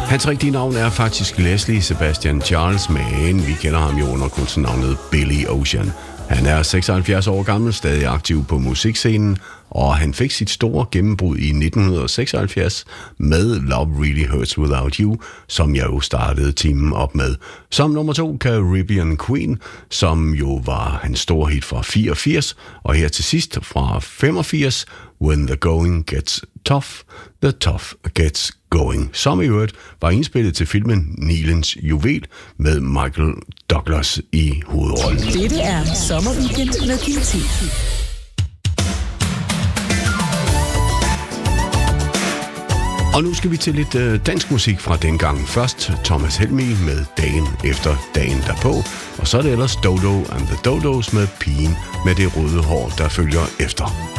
Hans rigtige navn er faktisk Leslie Sebastian Charles, men vi kender ham jo under kunstnavnet Billy Ocean. Han er 76 år gammel, stadig aktiv på musikscenen, og han fik sit store gennembrud i 1976 med Love Really Hurts Without You, som jeg jo startede timen op med. Som nummer 2, Caribbean Queen, som jo var hans store hit fra 84, og her til sidst fra 85, When the Going Gets Tough, The Tough Gets Going, som i øvrigt var indspillet til filmen Nilens Juvel med Michael Douglas i hovedrollen. Dette er Sommerweekend med Kim T. Og nu skal vi til lidt dansk musik fra dengang. Først Thomas Helmig med Dagen efter dagen derpå, og så er det ellers Dodo and the Dodos med Pigen med det røde hår, der følger efter.